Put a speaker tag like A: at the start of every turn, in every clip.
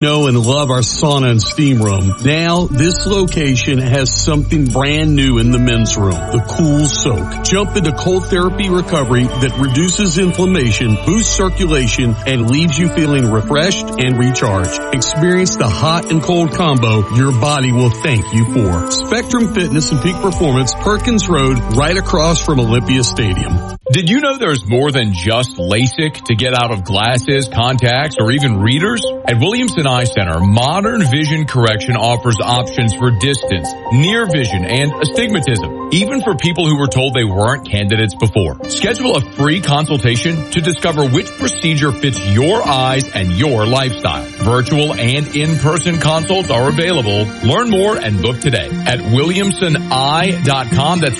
A: Know and love our sauna and steam room. Now, this location has something brand new in the men's room, the Cool Soak. Jump into cold therapy recovery that reduces inflammation, boosts circulation, and leaves you feeling refreshed and recharged. Experience the hot and cold combo your body will thank you for. Spectrum Fitness and Peak Performance, Perkins Road, right across from Olympia Stadium.
B: Did you know there's more than just LASIK to get out of glasses, contacts, or even readers? At Williamson Eye Center, modern vision correction offers options for distance, near vision, and astigmatism, even for people who were told they weren't candidates before. Schedule a free consultation to discover which procedure fits your eyes and your lifestyle. Virtual and in-person consults are available. Learn more and book today at williamsoneye.com. That's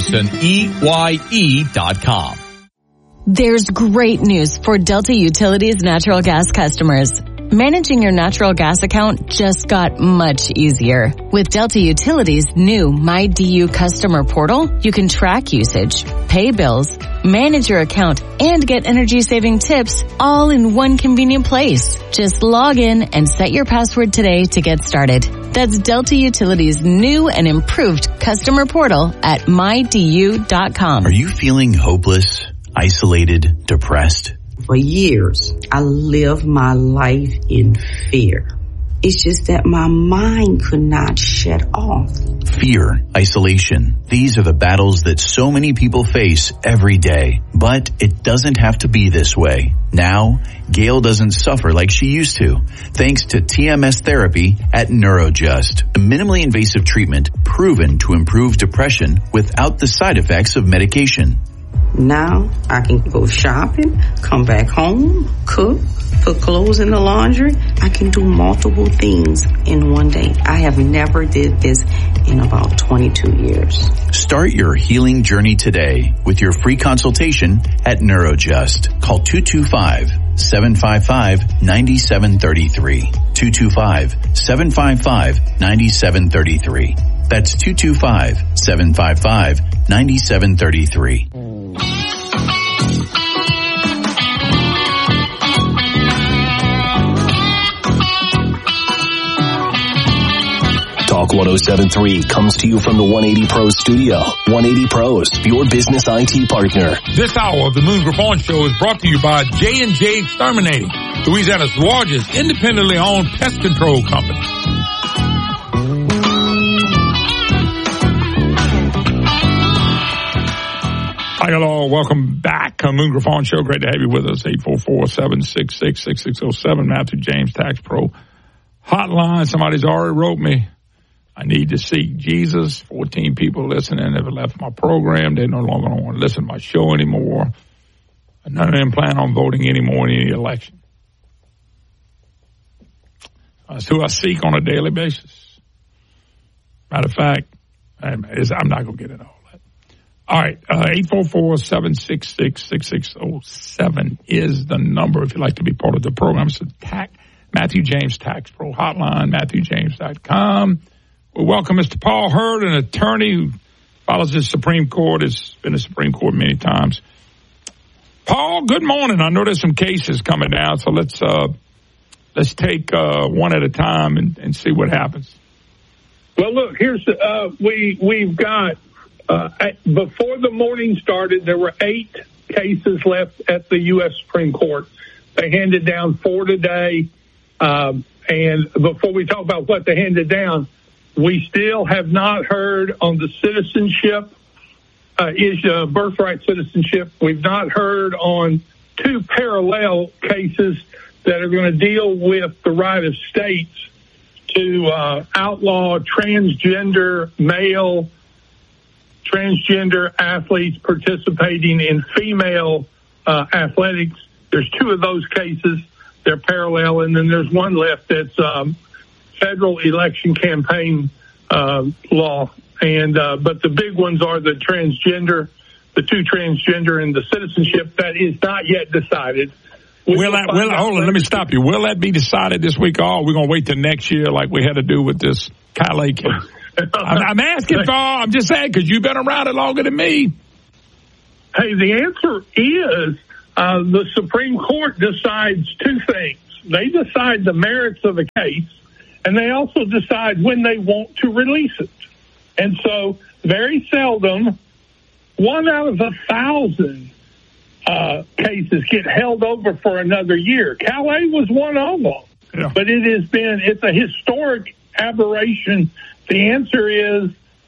B: williamsoneye.com.
C: There's great news for Delta Utilities natural gas customers. Managing your natural gas account just got much easier. With Delta Utilities' new MyDU customer portal, you can track usage, pay bills, manage your account, and get energy-saving tips all in one convenient place. Just log in and set your password today to get started. That's Delta Utilities' new and improved customer portal at mydu.com.
D: Are you feeling hopeless, isolated, depressed?
E: For years, I lived my life in fear. It's just that my mind could not shut off.
D: Fear, isolation. These are the battles that so many people face every day. But it doesn't have to be this way. Now, Gail doesn't suffer like she used to, thanks to TMS therapy at NeuroJust, a minimally invasive treatment proven to improve depression without the side effects of medication.
E: Now I can go shopping, come back home, cook, put clothes in the laundry. I can do multiple things in one day. I have never did this in about 22 years.
D: Start your healing journey today with your free consultation at NeuroJust. Call 225-755-9733. 225-755-9733. That's 225-755-9733.
F: Talk 107.3 comes to you from the 180 Pros studio. 180 Pros, your business IT partner.
G: This hour of the Moon Griffon Show is brought to you by J&J Exterminating, Louisiana's largest independently owned pest control company. Hi, hello. Welcome back. Moon Griffon Show. Great to have you with us. 844-766-6607. Matthew James Tax Pro Hotline. Somebody's already wrote me. I need to seek Jesus. 14 people listening have left my program. They no longer want to listen to my show anymore. None of them plan on voting anymore in any election. That's who I seek on a daily basis. Matter of fact, I'm not going to get it all. All right, 844-766-6607 is the number if you'd like to be part of the program. It's Matthew James Tax Pro Hotline, MatthewJames.com. We welcome Mr. Paul Hurd, an attorney who follows the Supreme Court, has been to the Supreme Court many times. Paul, good morning. I know there's some cases coming down, so let's take one at a time and see what happens.
H: Well, look, here's we've got. Before the morning started, there were 8 cases left at the U.S. Supreme Court. They handed down 4 today. And before we talk about what they handed down, we still have not heard on the citizenship issue, birthright citizenship. We've not heard on 2 parallel cases that are going to deal with the right of states to outlaw transgender athletes participating in female athletics. There's 2 of those cases. They're parallel. And then there's one left that's federal election campaign law. And but the big ones are the 2 transgender and the citizenship. That is not yet decided.
G: Hold on, let me stop you. Will that be decided this week, or we're going to wait till next year like we had to do with this Calais case? I'm asking, Paul. I'm just saying, because you've been around it longer than me.
H: Hey, the answer is the Supreme Court decides 2 things. They decide the merits of a case, and they also decide when they want to release it. And so very seldom, 1 out of 1,000 cases get held over for another year. Calais was one of them. Yeah. But it's a historic aberration. The answer is,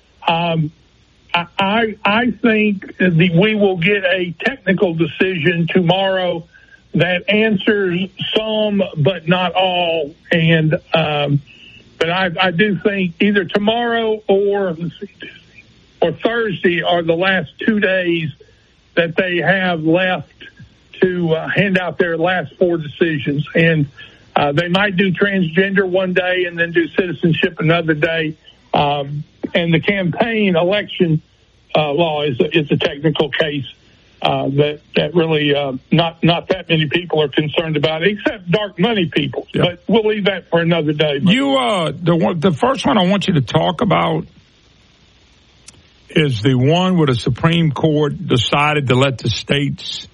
H: I think we will get a technical decision tomorrow that answers some, but not all. And, but I do think either tomorrow or Thursday are the last 2 days that they have left to hand out their last 4 decisions. And they might do transgender one day and then do citizenship another day. And the campaign election law is a technical case that really not that many people are concerned about, except dark money people. Yep. But we'll leave that for another day. The first one I want you to talk about is the one where the Supreme Court decided to let the states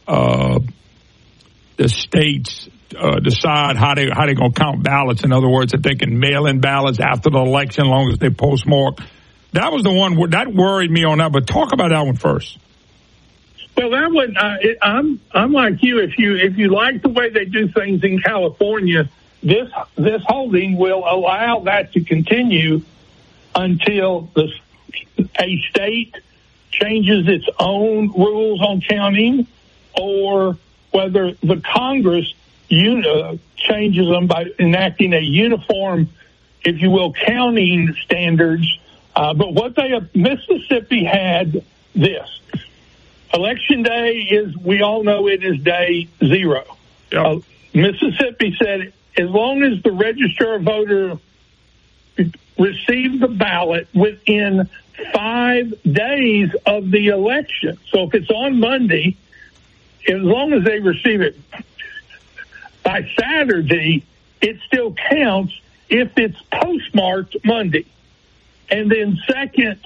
H: decide how they're going to count ballots. In other words, if they can mail in ballots after the election, as long as they postmark. That was the one that worried me on that. But talk about that one first. Well, that one, I'm like you. If you like the way they do things in California, this holding will allow that to continue until a state changes its own rules on counting, or whether the Congress changes them by enacting a uniform, if you will, counting standards. But Mississippi had this. Election day we all know it is day 0. Yep. Mississippi said as long as the register of voter received the ballot within 5 days of the election. So if it's on Monday, as long as they receive it by Saturday, it still counts if it's postmarked Monday. And then second,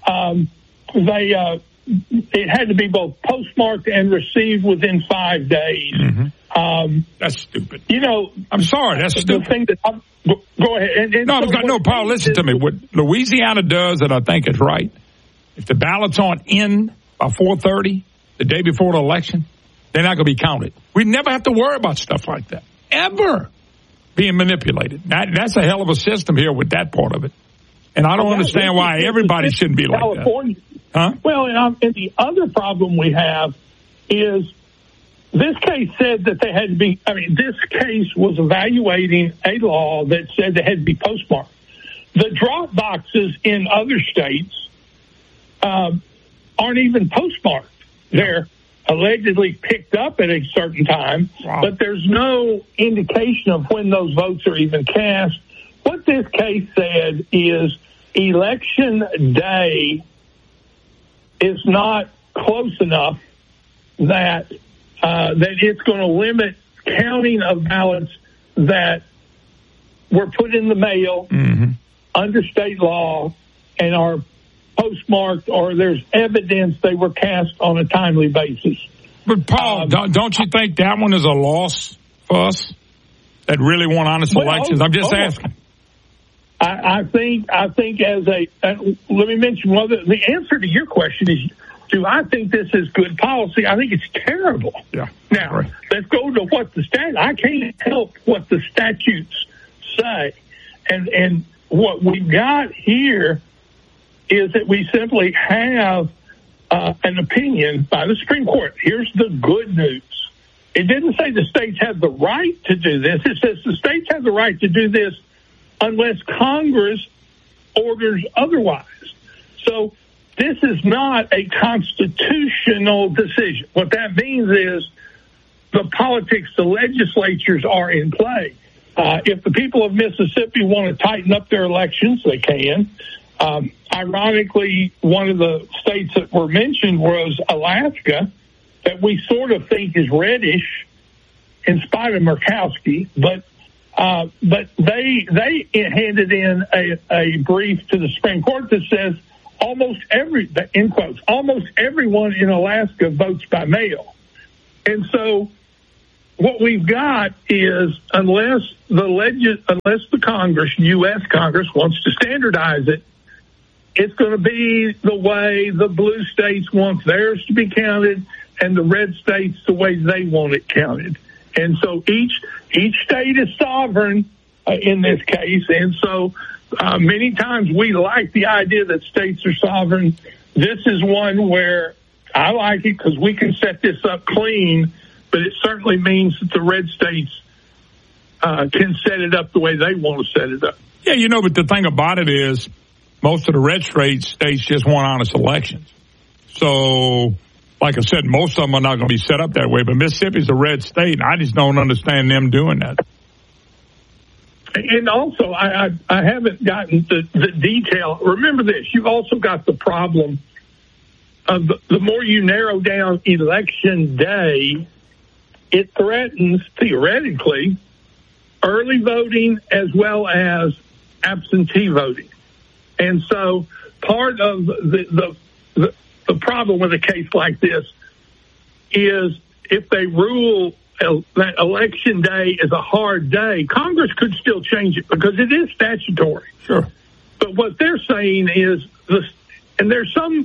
H: it had to be both postmarked and received within 5 days.
G: Mm-hmm. That's stupid. I'm sorry, that's stupid.
H: The thing that go ahead.
G: Paul, listen to me. What Louisiana does that I think is right, if the ballots aren't in by 4:30, the day before the election, they're not going to be counted. We never have to worry about stuff like that, ever being manipulated. That's a hell of a system here with that part of it. And I don't understand why everybody shouldn't be like that. Huh?
H: Well, and the other problem we have is this case said that they had to be, this case was evaluating a law that said they had to be postmarked. The drop boxes in other states aren't even postmarked. They're allegedly picked up at a certain time, but there's no indication of when those votes are even cast. What this case said is election day is not close enough that it's going to limit counting of ballots that were put in the mail under state law and are postmarked, or there's evidence they were cast on a timely basis.
G: But Paul, don't you think that one is a loss for us that really want honest elections? I'm just asking.
H: I think let me mention the answer to your question is, do I think this is good policy? I think it's terrible.
G: Yeah.
H: Now, let's go to what I can't help what the statutes say. And what we've got here is that we simply have an opinion by the Supreme Court. Here's the good news. It didn't say the states have the right to do this. It says the states have the right to do this unless Congress orders otherwise. So this is not a constitutional decision. What that means is the politics, the legislatures are in play. If the people of Mississippi want to tighten up their elections, they can. Ironically, one of the states that were mentioned was Alaska, that we sort of think is reddish in spite of Murkowski, but they handed in a brief to the Supreme Court that says almost everyone in Alaska votes by mail. And so what we've got is unless the Congress, U.S. Congress, wants to standardize it, it's going to be the way the blue states want theirs to be counted and the red states the way they want it counted. And so each state is sovereign in this case. And so many times we like the idea that states are sovereign. This is one where I like it because we can set this up clean, but it certainly means that the red states can set it up the way they want to set it up.
G: Yeah, but the thing about it is most of the red states just want honest elections. So, like I said, most of them are not going to be set up that way, but Mississippi's a red state, and I just don't understand them doing that.
H: And also, I haven't gotten the detail. Remember this, you've also got the problem of the more you narrow down election day, it threatens, theoretically, early voting as well as absentee voting. And so part of the problem with a case like this is if they rule that election day is a hard day, Congress could still change it because it is statutory.
G: Sure.
H: But what they're saying is and there's some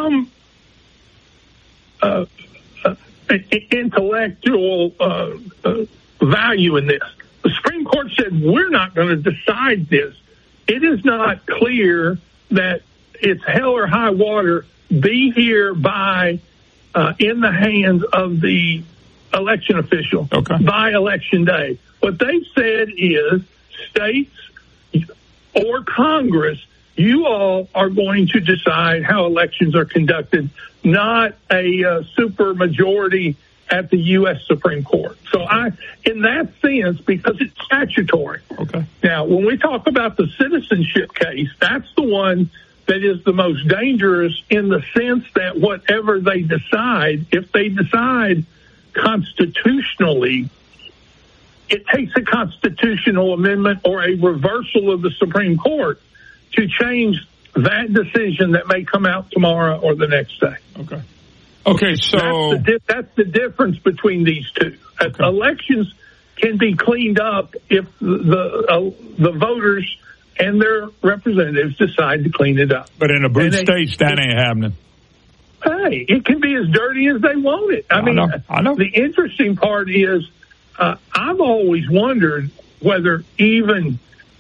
H: intellectual value in this. The Supreme Court said we're not going to decide this. It is not clear that it's hell or high water. Be here by in the hands of the election official by election day. What they've said is states or Congress, you all are going to decide how elections are conducted, not a super majority at the U.S. Supreme Court. So in that sense, because it's statutory.
G: Okay.
H: Now, when we talk about the citizenship case, that's the one that is the most dangerous in the sense that whatever they decide, if they decide constitutionally, it takes a constitutional amendment or a reversal of the Supreme Court to change that decision that may come out tomorrow or the next day.
G: Okay, so
H: that's the difference between these two. Okay. Elections can be cleaned up if the voters and their representatives decide to clean it up.
G: But in the blue states, that ain't happening.
H: Hey, it can be as dirty as they want it. I know. The interesting part is I've always wondered whether even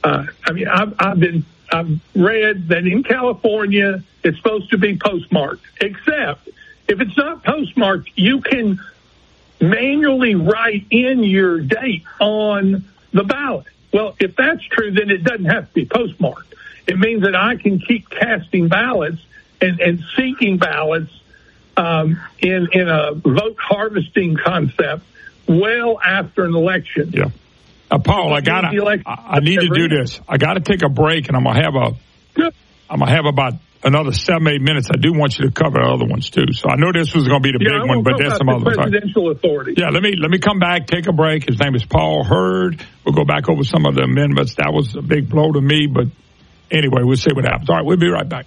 H: I've read that in California it's supposed to be postmarked, except if it's not postmarked, you can manually write in your date on the ballot. Well, if that's true, then it doesn't have to be postmarked. It means that I can keep casting ballots and seeking ballots in a vote harvesting concept well after an election.
G: Yeah. Paul, I need to do this. I got to take a break, and I'm gonna have about another 7-8 minutes. I do want you to cover other ones too. So I know this was going to be the big one, but there's some other
H: presidential authority.
G: Yeah, let me come back, take a break. His name is Paul Hurd. We'll go back over some of the amendments. That was a big blow to me, but anyway, we'll see what happens. All right, we'll be right back.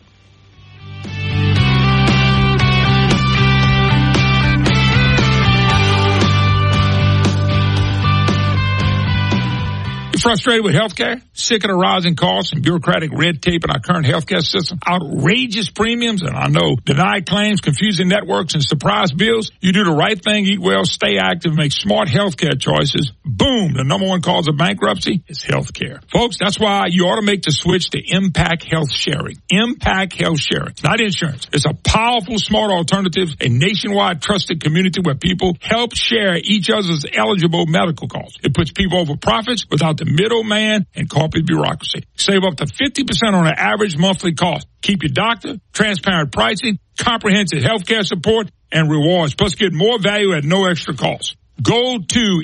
G: Frustrated with healthcare? Sick of the rising costs and bureaucratic red tape in our current healthcare system? Outrageous premiums, and I know denied claims, confusing networks, and surprise bills? You do the right thing, eat well, stay active, make smart healthcare choices. Boom! The number one cause of bankruptcy is healthcare. Folks, that's why you ought to make the switch to Impact Health Sharing. Impact Health Sharing. It's not insurance. It's a powerful, smart alternative, a nationwide trusted community where people help share each other's eligible medical costs. It puts people over profits without the middleman and corporate bureaucracy. Save up to 50% on an average monthly cost. Keep your doctor, transparent pricing, comprehensive healthcare support, and rewards. Plus, get more value at no extra cost. Go to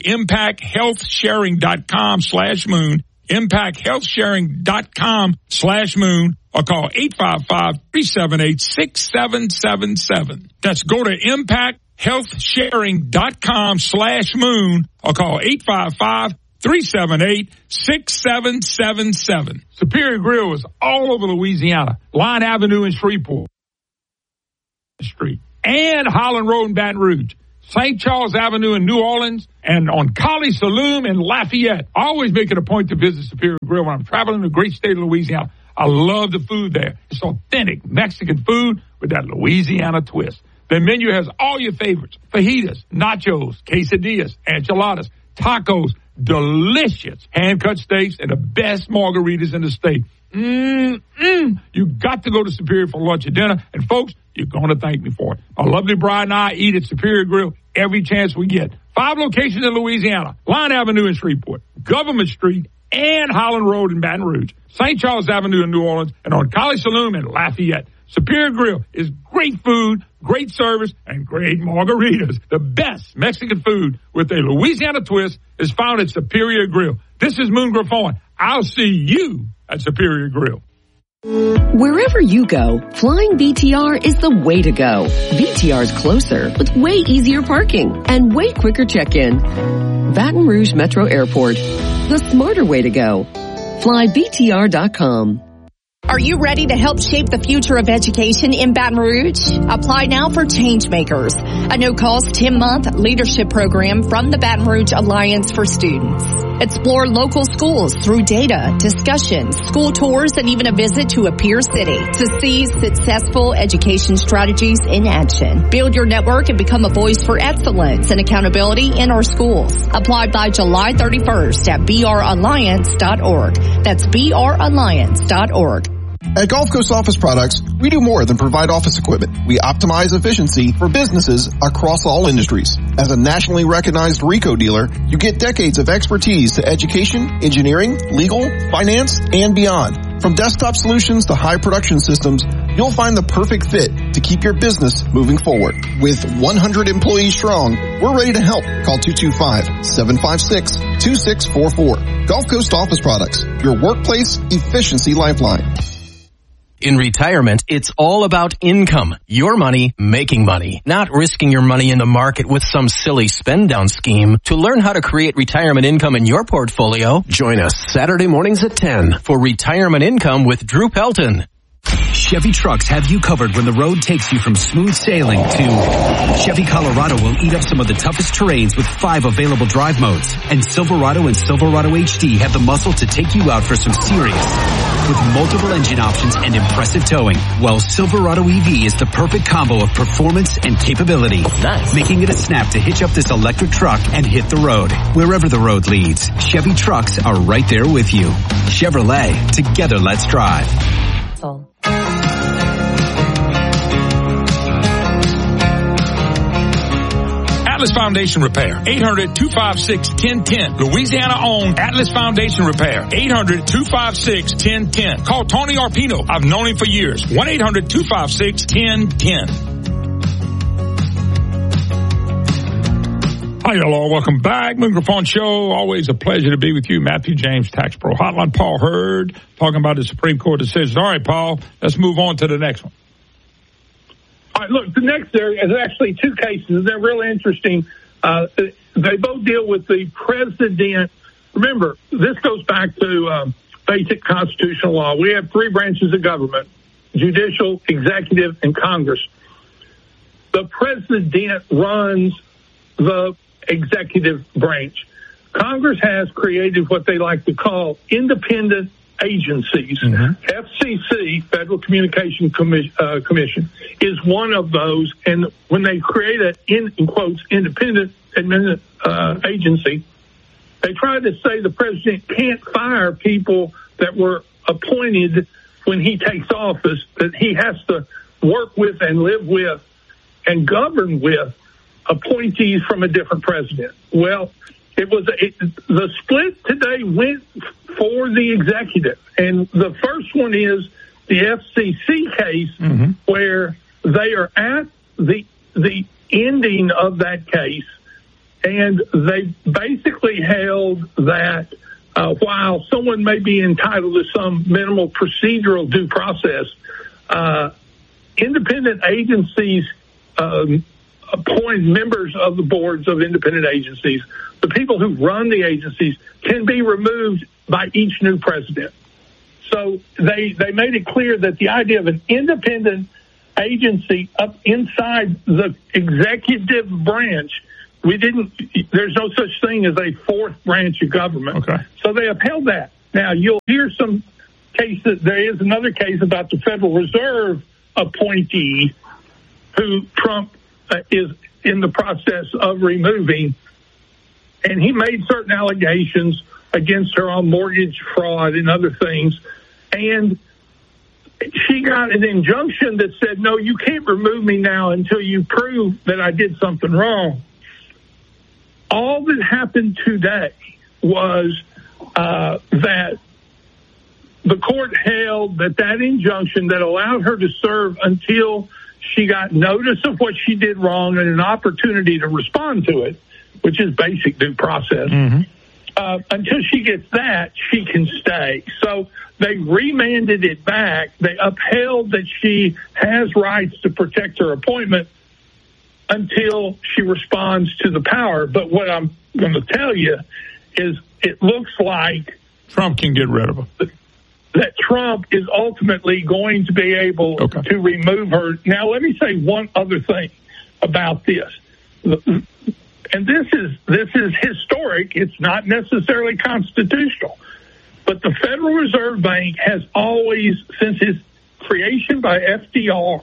G: impacthealthsharing.com/moon, impacthealthsharing.com/moon, or call 855-378-6777. That's go to impacthealthsharing.com/moon, or call 855-378-6777. Superior Grill is all over Louisiana. Line Avenue in Shreveport Street and Holland Road in Baton Rouge. St. Charles Avenue in New Orleans, and on Colley Saloon in Lafayette. I always make it a point to visit Superior Grill when I'm traveling the great state of Louisiana. I love the food there. It's authentic Mexican food with that Louisiana twist. The menu has all your favorites: fajitas, nachos, quesadillas, enchiladas, tacos, delicious hand-cut steaks, and the best margaritas in the state. You got to go to Superior for lunch or dinner, and folks, you're going to thank me for it. My lovely bride and I eat at Superior Grill every chance we get. 5 locations in Louisiana: Line Avenue in Shreveport, Government Street, and Holland Road in Baton Rouge, St. Charles Avenue in New Orleans, and on Colley Saloon in Lafayette. Superior Grill is great food, great service, and great margaritas. The best Mexican food with a Louisiana twist is found at Superior Grill. This is Moon Griffon. I'll see you at Superior Grill.
I: Wherever you go, flying BTR is the way to go. BTR is closer with way easier parking and way quicker check-in. Baton Rouge Metro Airport, the smarter way to go. FlyBTR.com.
J: Are you ready to help shape the future of education in Baton Rouge? Apply now for Changemakers, a no-cost 10-month leadership program from the Baton Rouge Alliance for Students. Explore local schools through data, discussions, school tours, and even a visit to a peer city to see successful education strategies in action. Build your network and become a voice for excellence and accountability in our schools. Apply by July 31st at bralliance.org. That's bralliance.org.
K: At Gulf Coast Office Products, we do more than provide office equipment. We optimize efficiency for businesses across all industries. As a nationally recognized RICO dealer, you get decades of expertise to education, engineering, legal, finance, and beyond. From desktop solutions to high production systems, you'll find the perfect fit to keep your business moving forward. With 100 employees strong, we're ready to help. Call 225-756-2644. Gulf Coast Office Products, your workplace efficiency lifeline.
F: In retirement, it's all about income. Your money making money, not risking your money in the market with some silly spend down scheme. To learn how to create retirement income in your portfolio, join us Saturday mornings at 10 for Retirement Income with Drew Pelton.
L: Chevy trucks have you covered when the road takes you from smooth sailing to Chevy Colorado will eat up some of the toughest terrains with 5 available drive modes. And Silverado and Silverado HD have the muscle to take you out for some serious. With multiple engine options and impressive towing, while Silverado EV is the perfect combo of performance and capability.
F: Nice.
L: Making it a snap to hitch up this electric truck and hit the road. Wherever the road leads, Chevy trucks are right there with you. Chevrolet, together let's drive.
G: Atlas Foundation Repair, 800-256-1010. Louisiana-owned Atlas Foundation Repair, 800-256-1010. Call Tony Arpino. I've known him for years. 1-800-256-1010. Hi, y'all. Welcome back. Moon Griffon Show. Always a pleasure to be with you. Matthew James, Tax Pro Hotline. Paul Hurd talking about the Supreme Court decision. All right, Paul, let's move on to the next one.
H: All right, look, the next there is actually 2 cases. They're really interesting. They both deal with the president. Remember, this goes back to basic constitutional law. We have 3 branches of government: judicial, executive, and Congress. The president runs the executive branch. Congress has created what they like to call independent agencies. FCC, Federal Communication Commission, is one of those. And when they create an, in quotes, independent agency, they try to say the president can't fire people that were appointed when he takes office, that he has to work with and live with and govern with appointees from a different president. Well, the split today went for the executive. And the first one is the FCC case, where they are at the ending of that case. And they basically held that while someone may be entitled to some minimal procedural due process, independent agencies appoint members of the boards of independent agencies. The people who run the agencies can be removed by each new president. So they made it clear that the idea of an independent agency up inside the executive branch there's no such thing as a fourth branch of government.
G: Okay.
H: So they upheld that. Now, you'll hear some cases. There is another case about the Federal Reserve appointee who Trump is in the process of removing. And he made certain allegations against her on mortgage fraud and other things. And she got an injunction that said, no, you can't remove me now until you prove that I did something wrong. All that happened today was that the court held that injunction that allowed her to serve until she got notice of what she did wrong and an opportunity to respond to it, which is basic due process. Mm-hmm. Until she gets that, she can stay. So they remanded it back. They upheld that she has rights to protect her appointment until she responds to the power. But what I'm going to tell you is it looks like
G: Trump can get rid of her.
H: That Trump is ultimately going to be able to remove her. Now, let me say one other thing about this. And this is historic. It's not necessarily constitutional. But the Federal Reserve Bank has always, since its creation by FDR,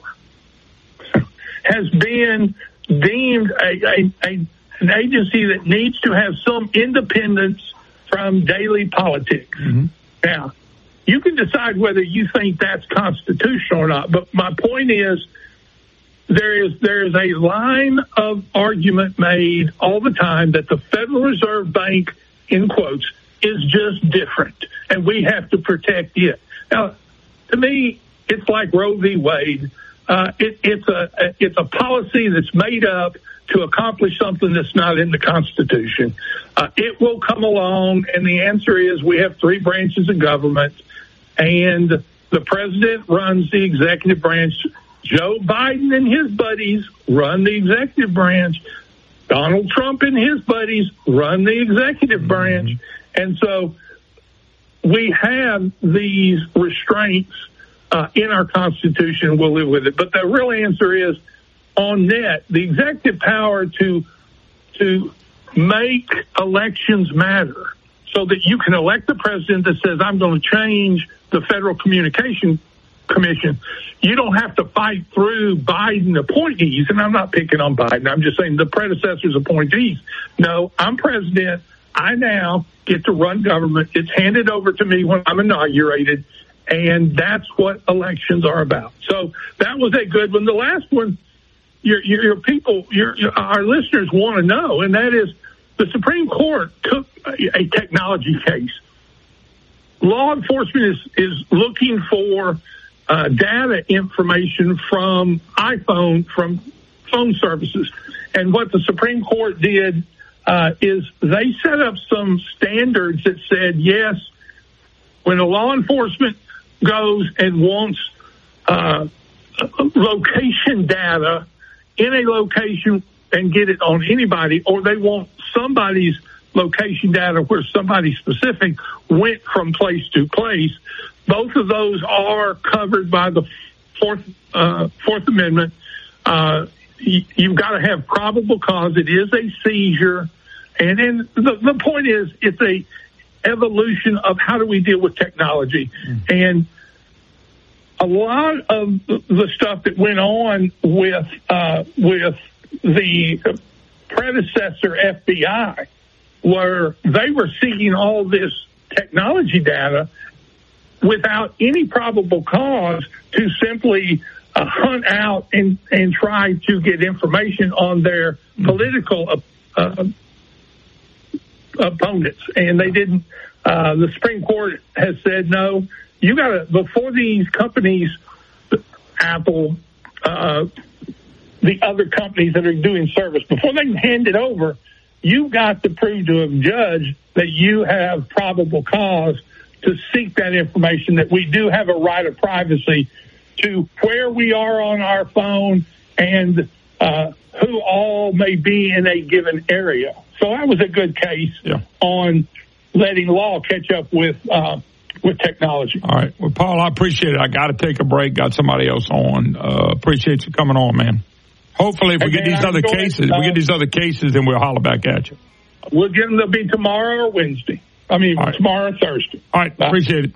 H: has been deemed an agency that needs to have some independence from daily politics. Mm-hmm. Now, you can decide whether you think that's constitutional or not. But my point is, there is a line of argument made all the time that the Federal Reserve Bank, in quotes, is just different, and we have to protect it. Now, to me, it's like Roe v. Wade. It's a policy that's made up to accomplish something that's not in the Constitution. It will come along, and the answer is we have three branches of government, and the president runs the executive branch. Joe Biden and his buddies run the executive branch. Donald Trump and his buddies run the executive branch. And so we have these restraints in our Constitution. We'll live with it. But the real answer is, on net, the executive power to make elections matter so that you can elect the president that says, I'm going to change the Federal Communication Commission. You don't have to fight through Biden appointees, and I'm not picking on Biden. I'm just saying the predecessor's appointees. No, I'm president. I now get to run government. It's handed over to me when I'm inaugurated, and that's what elections are about. So that was a good one. The last one, your people, our listeners want to know, and that is the Supreme Court took a technology case. Law enforcement is looking for data information from from phone services. And what the Supreme Court did is they set up some standards that said, yes, when a law enforcement goes and wants location data in a location and get it on anybody, or they want somebody's location data where somebody specific went from place to place, both of those are covered by the Fourth Amendment. You've got to have probable cause. It is a seizure. And then the point is, it's a evolution of how do we deal with technology. And a lot of the stuff that went on with the predecessor FBI, where they were seeking all this technology data without any probable cause to simply hunt out and try to get information on their political opponents. And they didn't. The Supreme Court has said, no, you got to, before these companies, Apple, the other companies that are doing service, before they can hand it over, you've got to prove to a judge that you have probable cause to seek that information, that we do have a right of privacy to where we are on our phone and who all may be in a given area. So that was a good case on letting law catch up with technology.
G: All right. Well, Paul, I appreciate it. I got to take a break. Got somebody else on. Appreciate you coming on, man. Hopefully, if we get these other cases, then we'll holler back at you.
H: We'll get them to be tomorrow or Wednesday. Tomorrow or Thursday.
G: All right, appreciate it.